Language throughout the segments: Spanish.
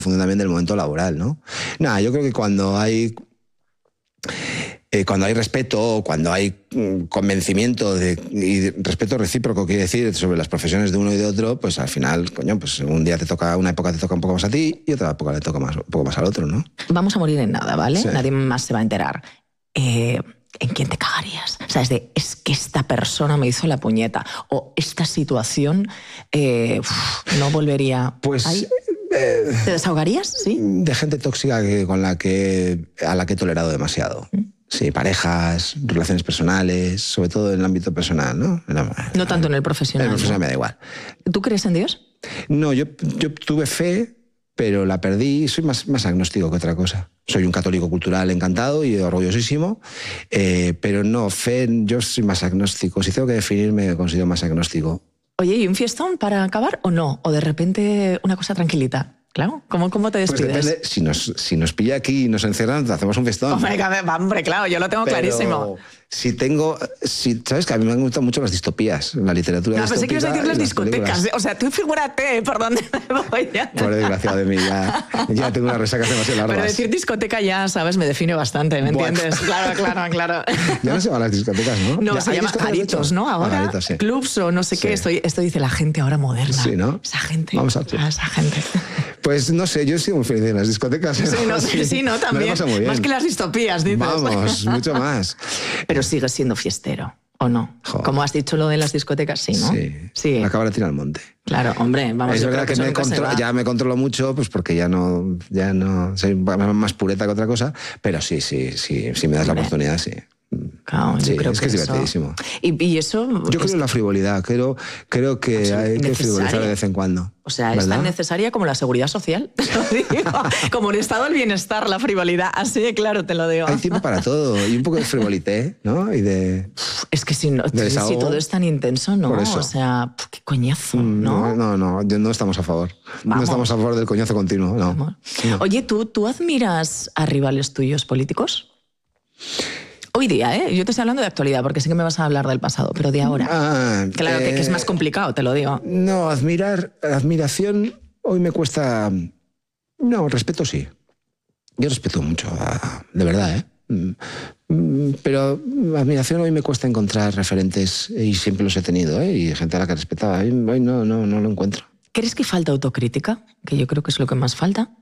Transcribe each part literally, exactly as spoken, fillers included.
función también del momento laboral, ¿no? Nada, yo creo que cuando hay... Eh, cuando hay respeto, cuando hay mm, convencimiento de, y de, respeto recíproco, quiere decir, sobre las profesiones de uno y de otro, pues al final, coño, pues un día te toca, una época te toca un poco más a ti y otra época le toca más, un poco más al otro, ¿no? Vamos a morir en nada, ¿vale? Sí. Nadie más se va a enterar. Eh, ¿En quién te cagarías? O sea, es de, es que esta persona me hizo la puñeta, o esta situación eh, uf, no volvería... Pues... ¿Ahí? Eh, ¿Te desahogarías? Sí. De gente tóxica que, con la que, a la que he tolerado demasiado. ¿Mm? Sí, parejas, relaciones personales, sobre todo en el ámbito personal, ¿no? No, no tanto en el profesional. En el profesional ¿no? me da igual. ¿Tú crees en Dios? No, yo, yo tuve fe, pero la perdí. Soy más, más agnóstico que otra cosa. Soy un católico cultural encantado y orgullosísimo, eh, pero no, fe, yo soy más agnóstico. Si tengo que definirme, me considero más agnóstico. Oye, ¿y un fiestón para acabar o no? ¿O de repente una cosa tranquilita? Claro, ¿cómo, cómo te despides? Pues depende, si nos, si nos pilla aquí y nos encierran, hacemos un fiestón. Hombre, hombre, claro, yo lo tengo Pero clarísimo. Si tengo... Si, ¿sabes que a mí me han gustado mucho las distopías, la literatura no, distópica? No, pensé que ibas a decir las discotecas. Películas. O sea, tú figúrate por dónde me voy ya. Por desgraciado de mí, ya, ya tengo unas resacas demasiado largas. Pero decir discoteca ya, ¿sabes? Me define bastante, ¿me bueno. entiendes? Claro, claro, claro. Ya no se llaman las discotecas, ¿no? No, ya, se llama garitos, ¿no? Ahora, ah, garitos, sí. Clubs o no sé sí. qué. Esto, esto dice la gente ahora moderna. Sí, ¿no? Esa gente. Vamos a ah, esa gente. Pues no sé, yo estoy muy feliz en las discotecas. Sí, no, sí, sí, no, también. Muy bien. Más que las distopías, dices. Vamos, mucho más. Pero sigues siendo fiestero, ¿o no? Joder. Como has dicho lo de las discotecas, sí, ¿no? Sí, sí. Me acabo de tirar al monte. Claro, hombre, vamos. Es verdad que, que me controlo, ya me controlo mucho, pues porque ya no, ya no soy más pureta que otra cosa, pero sí, sí, sí, si me das hombre. la oportunidad, sí. Claro, sí, yo creo es que, que es eso... divertidísimo. Y, y eso... Yo creo es... en la frivolidad, creo, creo que hay que frivolizar de vez en cuando. O sea, ¿verdad? Es tan necesaria como la seguridad social, te lo digo. Como el estado del bienestar, la frivolidad, así de claro te lo digo. Hay tiempo para todo, y un poco de frivolité, ¿no? Y de... Es que si, no, si todo es tan intenso, ¿no? O sea, qué coñazo, ¿no? No, no, no, no estamos a favor. Vamos. No estamos a favor del coñazo continuo, no. no. Oye, ¿tú, ¿tú admiras a rivales tuyos políticos? Hoy día, ¿eh? Yo te estoy hablando de actualidad, porque sé que me vas a hablar del pasado, pero de ahora. Ah, claro, eh, que, que es más complicado, te lo digo. No, admirar, admiración, hoy me cuesta... No, respeto sí. Yo respeto mucho, a, de verdad, ¿eh? Pero admiración hoy me cuesta encontrar referentes, y siempre los he tenido, ¿eh? Y gente a la que respetaba. Hoy no, no, no lo encuentro. ¿Crees que falta autocrítica? Que yo creo que es lo que más falta.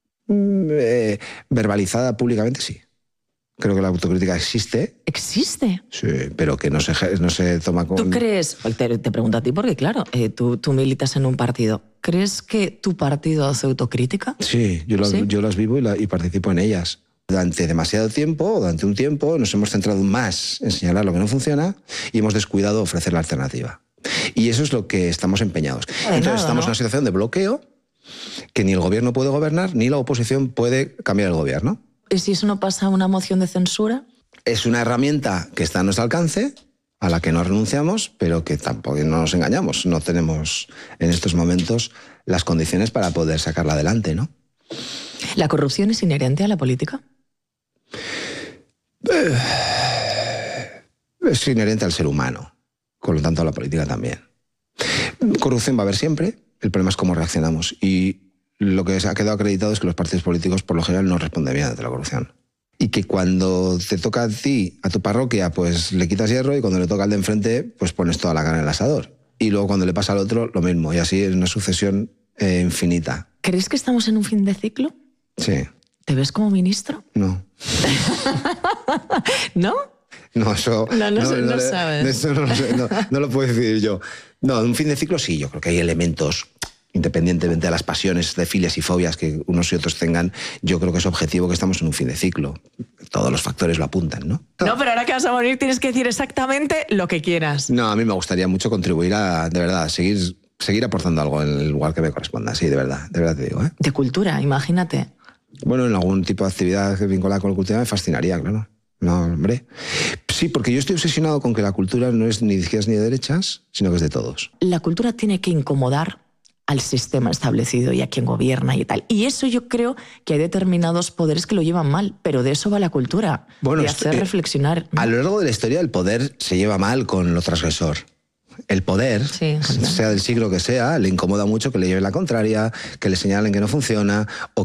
Eh, verbalizada públicamente, sí. Creo que la autocrítica existe. ¿Existe? Sí, pero que no se, no se toma con... ¿Tú crees? Te, te pregunto a ti porque, claro, eh, tú, tú militas en un partido. ¿Crees que tu partido hace autocrítica? Sí, yo, lo, ¿Sí? yo las vivo y, la, y participo en ellas. Durante demasiado tiempo, durante un tiempo, nos hemos centrado más en señalar lo que no funciona y hemos descuidado ofrecer la alternativa. Y eso es lo que estamos empeñados. Entonces, nada, estamos ¿no? en una situación de bloqueo que ni el gobierno puede gobernar, ni la oposición puede cambiar el gobierno. ¿Y si eso no pasa a una moción de censura? Es una herramienta que está a nuestro alcance, a la que no renunciamos, pero que tampoco no nos engañamos. No tenemos en estos momentos las condiciones para poder sacarla adelante, ¿no? ¿La corrupción es inherente a la política? Eh, es inherente al ser humano, con lo tanto a la política también. Corrupción va a haber siempre, el problema es cómo reaccionamos. Y lo que se ha quedado acreditado es que los partidos políticos por lo general no responden bien ante la corrupción. Y que cuando te toca a ti, a tu parroquia, pues le quitas hierro, y cuando le toca al de enfrente, pues pones toda la carne en el asador. Y luego cuando le pasa al otro, lo mismo. Y así es una sucesión eh, infinita. ¿Crees que estamos en un fin de ciclo? Sí. ¿Te ves como ministro? No. ¿No? No, eso no, no, no, no, no, no sabes. Eso no, no, no lo puedo decir yo. No, un fin de ciclo sí, yo creo que hay elementos, independientemente de las pasiones, de filias y fobias que unos y otros tengan, yo creo que es objetivo que estamos en un fin de ciclo. Todos los factores lo apuntan, ¿no? No, pero ahora que vas a morir tienes que decir exactamente lo que quieras. No, a mí me gustaría mucho contribuir a, de verdad, seguir, seguir aportando algo en el lugar que me corresponda. Sí, de verdad, de verdad te digo, ¿eh? De cultura, imagínate. Bueno, en algún tipo de actividad vinculada con la cultura me fascinaría, claro. No, hombre. Sí, porque yo estoy obsesionado con que la cultura no es ni de izquierdas ni de derechas, sino que es de todos. La cultura tiene que incomodar al sistema establecido y a quien gobierna y tal. Y eso yo creo que hay determinados poderes que lo llevan mal, pero de eso va la cultura, bueno, de hacer eh, reflexionar, ¿no? A lo largo de la historia el poder se lleva mal con lo transgresor. el poder, sí, sea del siglo que sea, le incomoda mucho que le lleven la contraria, que le señalen que no funciona o